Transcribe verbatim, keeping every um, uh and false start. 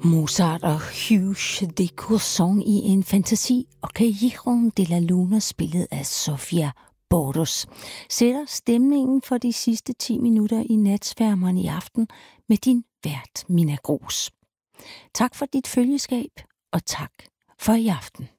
Mozart og Hugues de Courson i en fantasi og Cahiron de la Luna spillet af Sofia Boros sætter stemningen for de sidste ti minutter i Natsværmeren i aften med din vært Mina Gros. Tak for dit følgeskab, og tak for i aften.